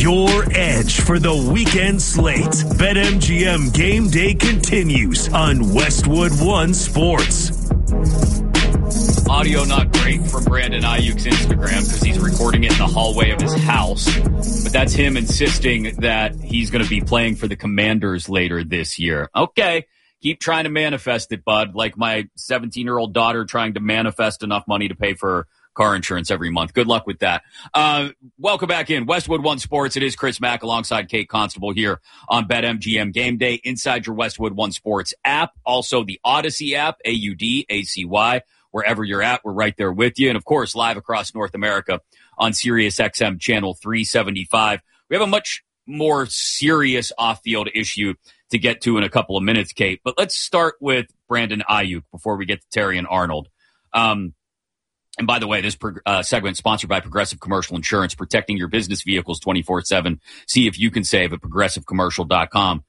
your edge for the weekend slate. BetMGM Game Day continues on Westwood One Sports. Audio not great from Brandon Ayuk's Instagram because he's recording it in the hallway of his house. But that's him insisting that he's going to be playing for the Commanders later this year. Okay, keep trying to manifest it, bud. Like my 17-year-old daughter trying to manifest enough money to pay for car insurance every month. Good luck with that. Welcome back in Westwood One Sports. It is Chris Mack alongside Kate Constable here on BetMGM Game Day inside your Westwood One Sports app. Also the Odyssey app, AUDACY. Wherever you're at, we're right there with you. And of course, live across North America on Sirius XM channel 375. We have a much more serious off-field issue to get to in a couple of minutes, Kate. But let's start with Brandon Aiyuk before we get to Terry and Arnold. And by the way, this segment is sponsored by Progressive Commercial Insurance, protecting your business vehicles 24/7. See if you can save at progressivecommercial.com.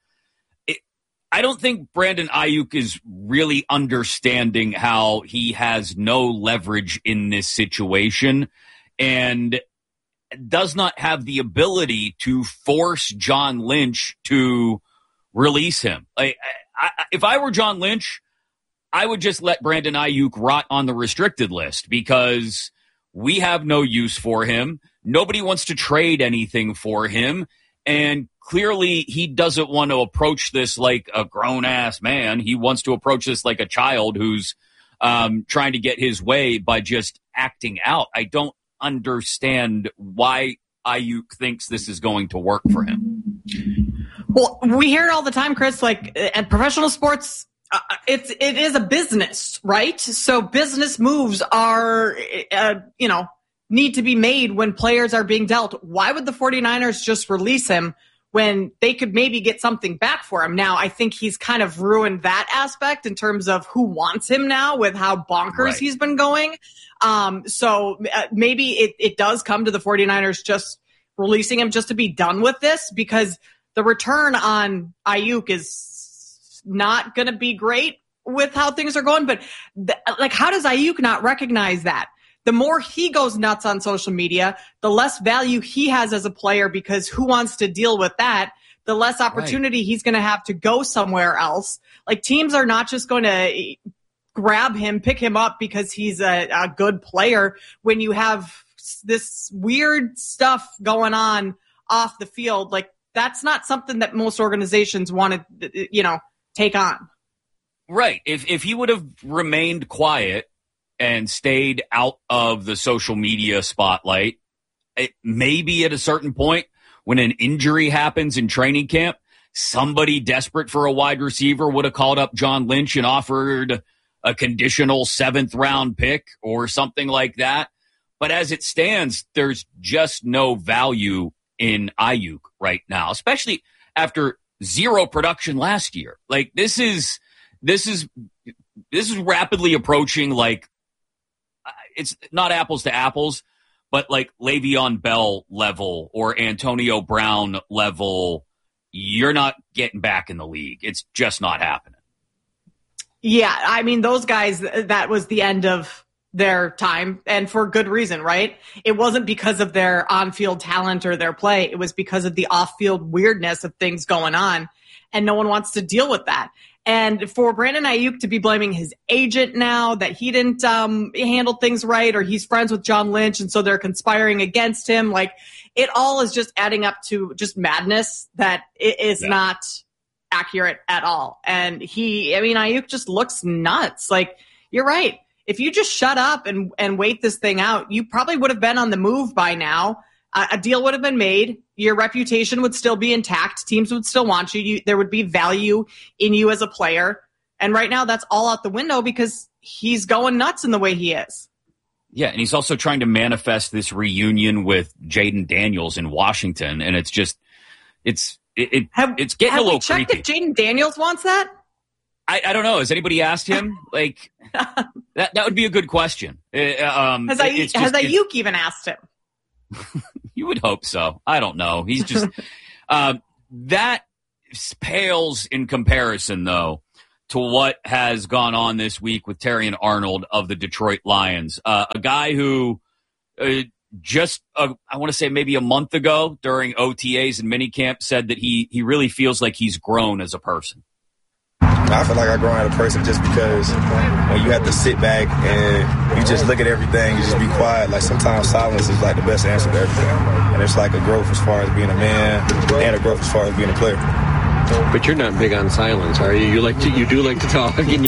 I don't think Brandon Aiyuk is really understanding how he has no leverage in this situation and does not have the ability to force John Lynch to release him. If I were John Lynch, I would just let Brandon Aiyuk rot on the restricted list because we have no use for him. Nobody wants to trade anything for him. And clearly he doesn't want to approach this like a grown-ass man. He wants to approach this like a child who's trying to get his way by just acting out. I don't understand why Aiyuk thinks this is going to work for him. Well, we hear it all the time, Chris, like at professional sports, it is a business, right? So business moves are, need to be made when players are being dealt. Why would the 49ers just release him when they could maybe get something back for him? Now, I think he's kind of ruined that aspect in terms of who wants him now with how bonkers he's been going. So maybe it does come to the 49ers just releasing him just to be done with this, because the return on Aiyuk is not going to be great with how things are going. But how does Aiyuk not recognize that? The more he goes nuts on social media, the less value he has as a player, because who wants to deal with that? The less opportunity he's going to have to go somewhere else. Like, teams are not just going to grab him, pick him up because he's a good player when you have this weird stuff going on off the field. Like, that's not something that most organizations want to, take on. Right. If he would have remained quiet and stayed out of the social media spotlight, maybe at a certain point when an injury happens in training camp, somebody desperate for a wide receiver would have called up John Lynch and offered a conditional 7th round pick or something like that. But as it stands, there's just no value in Aiyuk right now, especially after zero production last year. Like, this is rapidly approaching, like, it's not apples to apples, but like Le'Veon Bell level or Antonio Brown level. You're not getting back in the league. It's just not happening. Yeah, I mean, those guys, that was the end of their time, and for good reason, right? It wasn't because of their on-field talent or their play. It was because of the off-field weirdness of things going on, and no one wants to deal with that. And for Brandon Aiyuk to be blaming his agent now that he didn't handle things right, or he's friends with John Lynch and so they're conspiring against him, like, it all is just adding up to just madness that is not accurate at all. And Aiyuk just looks nuts. Like, you're right. If you just shut up and wait this thing out, you probably would have been on the move by now. A deal would have been made. Your reputation would still be intact. Teams would still want you. There would be value in you as a player. And right now, that's all out the window because he's going nuts in the way he is. Yeah, and he's also trying to manifest this reunion with Jaden Daniels in Washington, and it's just it's getting a little creepy. Have we checked if Jaden Daniels wants that? I don't know. Has anybody asked him? Like, that would be a good question. Has Aiyuk even asked him? You would hope so. I don't know. He's just that pales in comparison, though, to what has gone on this week with Terry and Arnold of the Detroit Lions. A guy who just, I want to say maybe a month ago during OTAs and minicamp said that he really feels like he's grown as a person. I feel like I've grown as a person just because when you have to sit back and you just look at everything, you just be quiet. Like sometimes silence is like the best answer to everything. And it's like a growth as far as being a man and a growth as far as being a player. But you're not big on silence, are you? You do like to talk. And